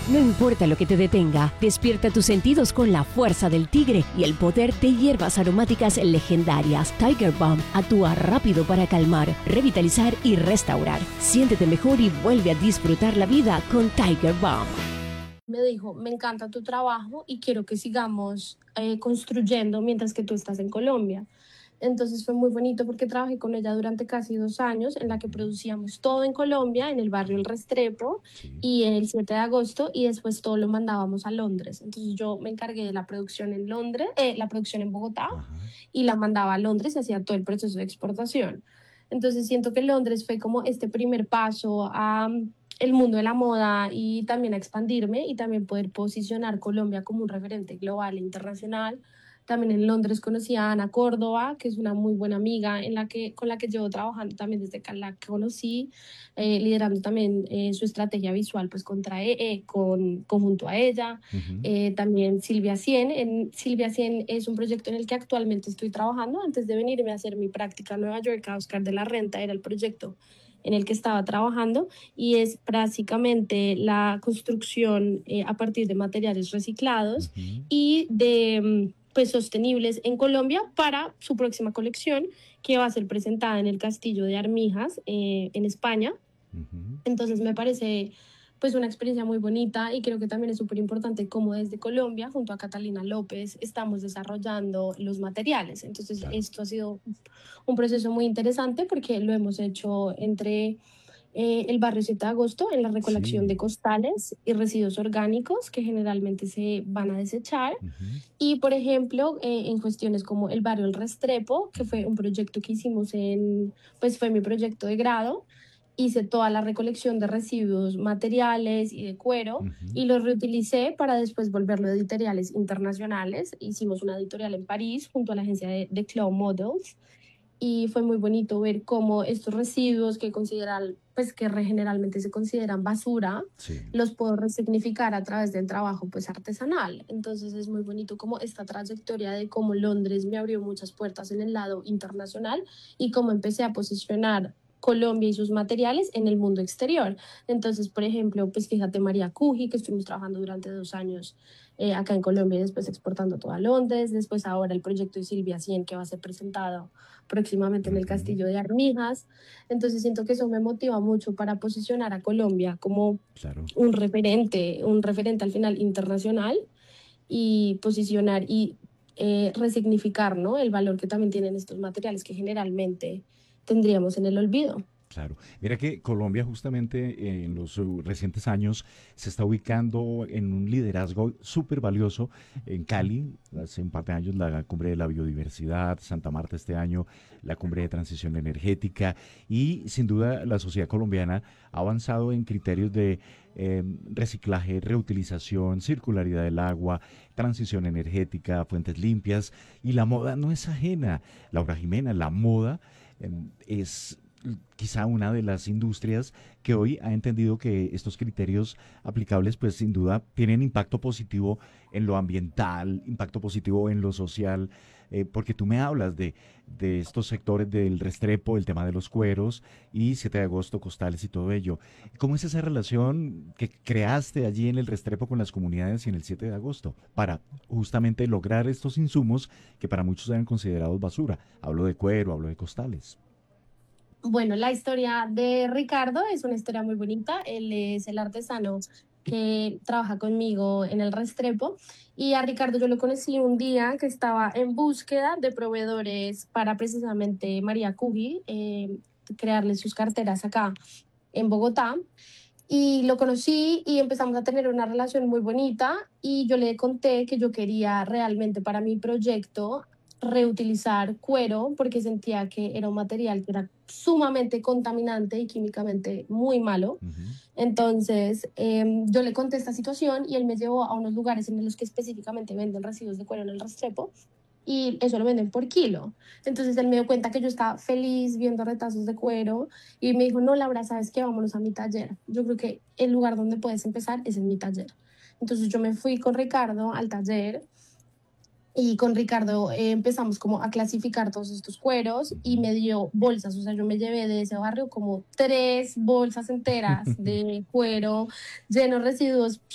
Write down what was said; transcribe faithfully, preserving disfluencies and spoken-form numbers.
No importa lo que te detenga, despierta tus sentidos con la fuerza del tigre y el poder de hierbas aromáticas legendarias. Tiger Balm actúa rápido para calmar, revitalizar y restaurar. Siéntete mejor y vuelve a disfrutar la vida con Tiger Balm. Me dijo, me encanta tu trabajo y quiero que sigamos eh, construyendo mientras que tú estás en Colombia. Entonces fue muy bonito porque trabajé con ella durante casi dos años en la que producíamos todo en Colombia, en el barrio El Restrepo Sí. y en el siete de agosto y después todo lo mandábamos a Londres. Entonces yo me encargué de la producción en Londres, eh, la producción en Bogotá Ajá. y la mandaba a Londres y hacía todo el proceso de exportación. Entonces siento que Londres fue como este primer paso a mm, el mundo de la moda y también a expandirme y también poder posicionar Colombia como un referente global e internacional. También en Londres conocí a Ana Córdoba, que es una muy buena amiga en la que, con la que llevo trabajando también desde que la conocí, eh, liderando también eh, su estrategia visual pues contra e, eh, con, conjunto a ella. Ujú. Eh, también Silvia Cien. En Silvia Cien es un proyecto en el que actualmente estoy trabajando. Antes de venirme a hacer mi práctica en Nueva York a Oscar de la Renta, era el proyecto en el que estaba trabajando y es básicamente la construcción eh, a partir de materiales reciclados Ujú. y de pues, sostenibles en Colombia para su próxima colección que va a ser presentada en el Castillo de Armijas eh, en España. Ujú. Entonces me parece pues una experiencia muy bonita y creo que también es súper importante cómo desde Colombia, junto a Catalina López, estamos desarrollando los materiales. Entonces Claro. esto ha sido un proceso muy interesante porque lo hemos hecho entre eh, el barrio siete de agosto en la recolección de Sí. costales y residuos orgánicos que generalmente se van a desechar. Ujú. Y, por ejemplo, eh, en cuestiones como el barrio El Restrepo, que fue Ujú. un proyecto que hicimos en, pues fue mi proyecto de grado, hice toda la recolección de residuos materiales y de cuero Ujú. y los reutilicé para después volverlo a editoriales internacionales. Hicimos una editorial en París junto a la agencia de, de Cloud Models y fue muy bonito ver cómo estos residuos que consideran, pues que re- generalmente se consideran basura, Sí. los puedo resignificar a través del trabajo pues artesanal. Entonces es muy bonito como esta trayectoria de cómo Londres me abrió muchas puertas en el lado internacional y cómo empecé a posicionar Colombia y sus materiales en el mundo exterior. Entonces, por ejemplo, pues fíjate María Cuji, que estuvimos trabajando durante dos años eh, acá en Colombia y después exportando todo a Londres, después ahora el proyecto de Silvia Cien que va a ser presentado próximamente en el Ujú. Castillo de Armijas. Entonces siento que eso me motiva mucho para posicionar a Colombia como Claro. un referente, un referente al final internacional y posicionar y eh, resignificar, ¿no? El valor que también tienen estos materiales que generalmente tendríamos en el olvido. Claro. Mira que Colombia justamente eh, en los uh, recientes años se está ubicando en un liderazgo súper valioso en Cali, hace un par de años la cumbre de la biodiversidad, Santa Marta este año la cumbre de transición energética y sin duda la sociedad colombiana ha avanzado en criterios de eh, reciclaje, reutilización, circularidad del agua, transición energética, fuentes limpias y la moda no es ajena. Laura Jimena, la moda eh, es quizá una de las industrias que hoy ha entendido que estos criterios aplicables pues sin duda tienen impacto positivo en lo ambiental, impacto positivo en lo social, eh, porque tú me hablas de, de estos sectores del Restrepo, el tema de los cueros y siete de agosto, costales y todo ello. ¿Cómo es esa relación que creaste allí en el Restrepo con las comunidades y en el siete de agosto para justamente lograr estos insumos que para muchos eran considerados basura? Hablo de cuero, hablo de costales. Bueno, la historia de Ricardo es una historia muy bonita. Él es el artesano que trabaja conmigo en el Restrepo. Y a Ricardo yo lo conocí un día que estaba en búsqueda de proveedores para precisamente María Cuji, eh, crearle sus carteras acá en Bogotá. Y lo conocí y empezamos a tener una relación muy bonita y yo le conté que yo quería realmente para mi proyecto reutilizar cuero porque sentía que era un material que era sumamente contaminante y químicamente muy malo. Ujú. Entonces eh, yo le conté esta situación y él me llevó a unos lugares en los que específicamente venden residuos de cuero en el Restrepo y eso lo venden por kilo. Entonces él me dio cuenta que yo estaba feliz viendo retazos de cuero y me dijo, no, Laura, ¿sabes qué? Vámonos a mi taller. Yo creo que el lugar donde puedes empezar es en mi taller. Entonces yo me fui con Ricardo al taller y con Ricardo eh, empezamos como a clasificar todos estos cueros y Ujú. me dio bolsas, o sea, yo me llevé de ese barrio como tres bolsas enteras de cuero llenos de residuos